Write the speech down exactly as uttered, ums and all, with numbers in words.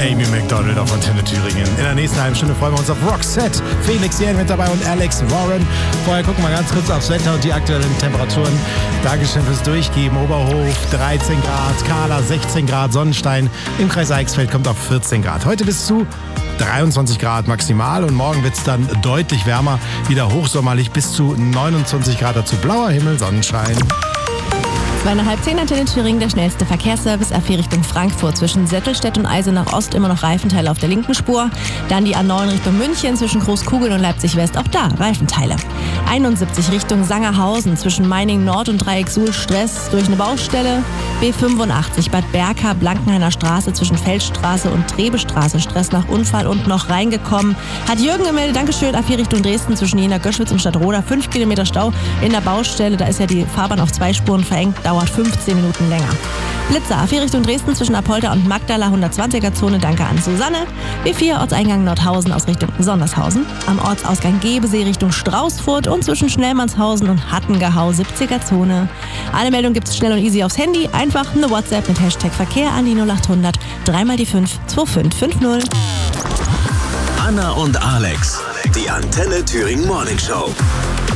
Amy Macdonald auf Antenne Thüringen. In der nächsten halben Stunde freuen wir uns auf Roxette. Felix Jähn mit dabei und Alex Warren. Vorher gucken wir ganz kurz aufs Wetter und die aktuellen Temperaturen. Dankeschön fürs Durchgeben. Oberhof dreizehn Grad, Kahler sechzehn Grad, Sonnenstein im Kreis Eichsfeld kommt auf vierzehn Grad. Heute bis zu dreiundzwanzig Grad maximal und morgen wird es dann deutlich wärmer, wieder hochsommerlich bis zu neunundzwanzig Grad, dazu blauer Himmel, Sonnenschein. Zweieinhalb zehn Antenne Thüringen, der schnellste Verkehrsservice, A vier Richtung Frankfurt. Zwischen Settelstedt und Eisenach Ost immer noch Reifenteile auf der linken Spur. Dann die A neun Richtung München zwischen Großkugeln und Leipzig West, auch da Reifenteile. einundsiebzig Richtung Sangerhausen zwischen Meiningen Nord und Dreieck Suhl Stress durch eine Baustelle. B fünfundachtzig Bad Berka, Blankenhainer Straße zwischen Feldstraße und Trebestraße. Stress nach Unfall und noch reingekommen. Hat Jürgen gemeldet, Dankeschön. A vier Richtung Dresden zwischen Jena Göschwitz und Stadtroda. fünf Kilometer Stau in der Baustelle. Da ist ja die Fahrbahn auf zwei Spuren verengt. Dauert fünfzehn Minuten länger. Blitzer, A vier Richtung Dresden zwischen Apolda und Magdala, hundertzwanziger Zone, danke an Susanne. B vier Ortseingang Nordhausen aus Richtung Sondershausen. Am Ortsausgang Gebesee Richtung Straußfurt und zwischen Schnellmannshausen und Hattengehau, siebziger Zone. Alle Meldungen gibt's schnell und easy aufs Handy. Einfach eine WhatsApp mit Hashtag Verkehr an die null acht hundert dreimal die fünf zwei fünf fünf null. Anna und Alex, die Antenne Thüringen Morning Show.